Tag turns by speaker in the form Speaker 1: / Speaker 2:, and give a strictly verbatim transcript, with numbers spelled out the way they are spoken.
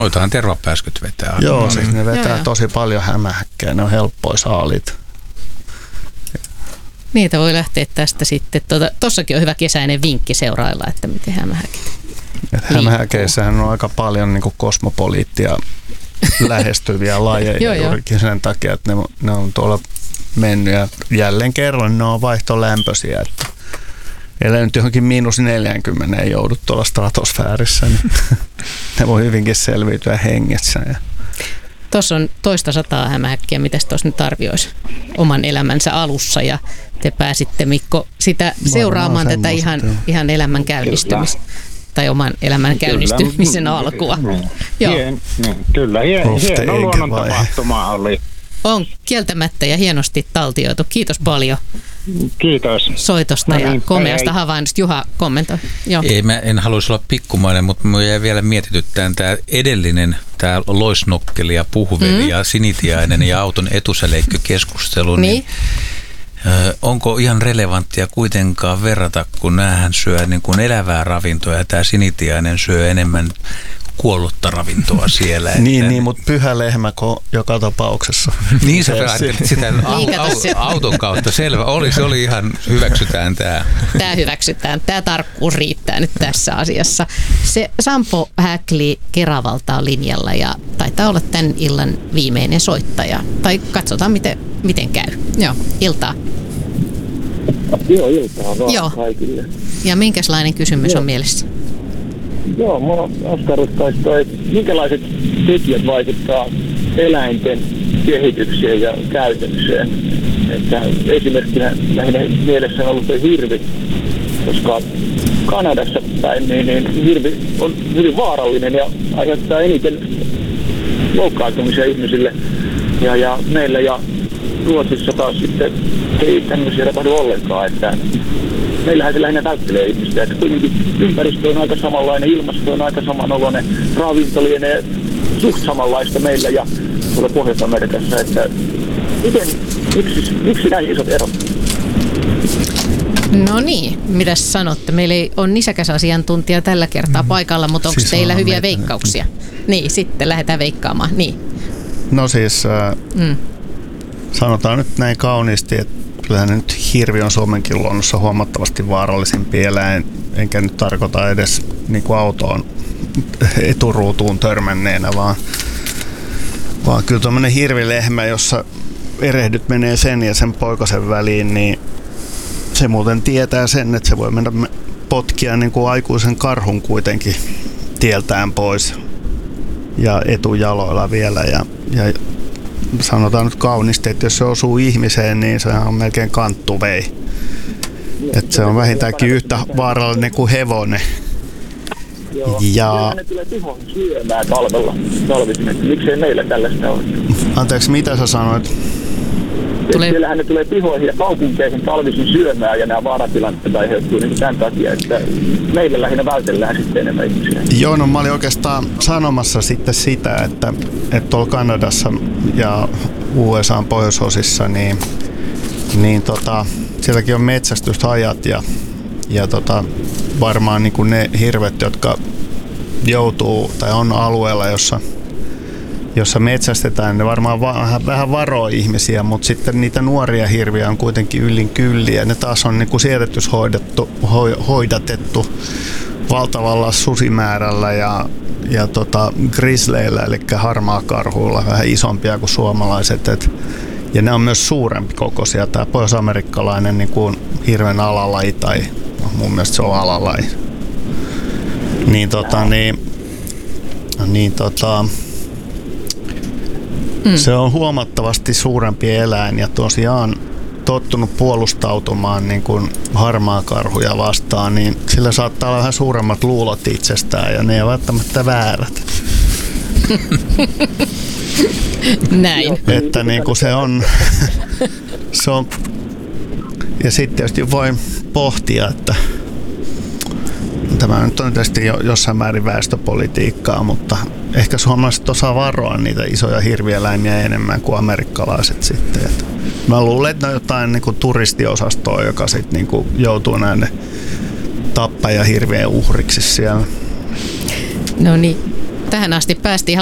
Speaker 1: Noitahan tervapääskyt vetää.
Speaker 2: Joo, siis ne vetää
Speaker 3: joo,
Speaker 2: tosi paljon hämähäkkejä, ne on helppoja saalit.
Speaker 3: Niitä voi lähteä tästä sitten. Tuota, tossakin on hyvä kesäinen vinkki seurailla, että miten hämähäkit.
Speaker 2: Hämähäkeissähän on aika paljon niin kuin kosmopoliittia lähestyviä lajeja
Speaker 3: Joo, joo.
Speaker 2: juurikin sen takia, että ne, ne on tuolla mennyt ja jälleen kerran ne on vaihtolämpöisiä. Että ellei nyt johonkin miinus neljäkymmentä ei joudu tuolla stratosfäärissä, niin ne voi hyvinkin selviytyä hengessä.
Speaker 3: Tuossa on toista sataa hämähäkkiä, mitäs tuossa nyt arvioisi oman elämänsä alussa, ja te pääsitte, Mikko, sitä seuraamaan tätä ihan, ihan elämän käynnistymistä tai oman elämän käynnistymisen kyllä, alkua. Joo.
Speaker 4: Hien, niin, kyllä, hien, hieno luonnon tapahtuma oli.
Speaker 3: On kieltämättä ja hienosti taltioitu. Kiitos paljon.
Speaker 4: Kiitos.
Speaker 3: Soitosta
Speaker 4: no
Speaker 3: ja
Speaker 4: niin,
Speaker 3: komeasta havainnosta. Juha, kommentoi. Joo.
Speaker 1: Ei, mä en haluaisi olla pikkumainen, mutta mä jäi vielä mietityttään tämä edellinen, tämä loisnokkeli ja puhveli mm. ja sinitiainen ja auton etusäleikkö-keskustelu.
Speaker 3: Niin.
Speaker 1: niin ö, onko ihan relevanttia kuitenkaan verrata, kun näähän syö niin kuin elävää ravintoa ja tämä sinitiainen syö enemmän kuollutta ravintoa siellä. Että
Speaker 2: niin, niin, mutta pyhä lehmä joka tapauksessa.
Speaker 1: Niin sä ajattelit sitä au, au, auton kautta. Selvä. Oli, se oli ihan, hyväksytään tämä.
Speaker 3: Tämä hyväksytään. Tämä tarkkuus riittää nyt tässä asiassa. Se Sampo Häkli Keravalta on linjalla ja taitaa olla tämän illan viimeinen soittaja. Tai katsotaan, miten, miten käy. Joo, iltaa.
Speaker 5: Joo, iltaa vaan
Speaker 3: Joo.
Speaker 5: kaikille.
Speaker 3: Ja minkälainen kysymys
Speaker 5: Joo.
Speaker 3: on mielessä?
Speaker 5: Joo, mua askarruttaisi toi, minkälaiset tekijät vaikuttaa eläinten kehitykseen ja käytökseen. Että esimerkkinä lähinnä mielessä on ollut toi hirvi, koska Kanadassa päin niin, niin hirvi on hyvin vaarallinen ja aiheuttaa eniten loukkaantumisia ihmisille. Ja, ja meillä ja Ruotsissa taas sitten ei tämmöisiä tapahdu ollenkaan, että meillähän se lähinnä välttelee ihmistä, että kuitenkin ympäristö on aika samanlainen, ilmasto on aika samanoloinen, ravinto lienee suht samanlaista meillä ja tuolla Pohjois-Amerikassa, että miten, miksi, miksi näin isot erot?
Speaker 3: No niin, mitäs sanotte? Meillä ei ole nisäkäsasiantuntija tällä kertaa paikalla, mutta onko
Speaker 2: Siis
Speaker 3: teillä
Speaker 2: on
Speaker 3: hyviä
Speaker 2: meitä.
Speaker 3: veikkauksia? Niin, sitten lähdetään veikkaamaan. Niin.
Speaker 2: No siis äh,
Speaker 3: Mm.
Speaker 2: sanotaan nyt näin kauniisti, että kyllähän nyt hirvi on Suomenkin luonnossa huomattavasti vaarallisempi eläin, enkä nyt tarkoita edes niin kuin autoon eturuutuun törmänneenä, vaan, vaan kyllä tuommoinen hirvilehmä, jossa erehdyt menee sen ja sen poikasen väliin, niin se muuten tietää sen, että se voi mennä potkia niin kuin aikuisen karhun kuitenkin tieltään pois ja etujaloilla vielä ja, ja sanotaan nyt kauniisti, että jos se osuu ihmiseen, niin se on melkein kanttuvei. Että se on vähintäänkin yhtä vaarallinen kuin hevonen.
Speaker 5: Joo,
Speaker 2: ja
Speaker 5: ne tulee tuhon syömään talvella, talvisin, että miksei meillä tällaista ole.
Speaker 2: Anteeksi, mitä sä sanoit?
Speaker 3: Tulee-
Speaker 5: Siellähän ne tulee pihoihin ja kaupunkeihin talvisin syömään ja nämä vaaratilanteet aiheutuu niin tämän takia, että meillä lähinnä vältellään sitten enemmän ihmisiä.
Speaker 2: Joo, no mä olin oikeastaan sanomassa sitten sitä, että, että tuolla Kanadassa ja U S A:n pohjoisosissa, niin, niin tota, sielläkin on metsästyshajat ja, ja tota, varmaan niin kuin ne hirvet, jotka joutuu tai on alueella, jossa jossa metsästetään, ne varmaan vähän, vähän varoo ihmisiä, mutta sitten niitä nuoria hirviä on kuitenkin yllin kylliä. Ne taas on niin kuin siedätyshoidettu, hoidatettu valtavalla susimäärällä ja, ja tota grizzleillä, eli harmaakarhuilla, vähän isompia kuin suomalaiset. Et, ja ne on myös suurempi kokoisia. Tämä pohjois-amerikkalainen niin kuin hirven alalaji, tai no, mun mielestä se on alalaji. Niin tota, niin, niin tota, Mm. se on huomattavasti suurempi eläin ja tosiaan tottunut puolustautumaan niin kuin harmaakarhuja vastaan, niin sillä saattaa olla vähän suuremmat luulot itsestään ja ne ei välttämättä väärät.
Speaker 3: Näin.
Speaker 2: Että niin kuin se on, se on, ja sitten tietysti voi pohtia, että tämä nyt on tietysti jo, jossain määrin väestöpolitiikkaa, mutta ehkä suomalaiset osaa varoa niitä isoja hirvieläimiä enemmän kuin amerikkalaiset sitten. Et mä luulen, että ne on jotain niin kuin turistiosastoa, joka sitten niin kuin joutuu näille tappajahirvien uhriksi siellä.
Speaker 3: No niin. tähän asti päästiin.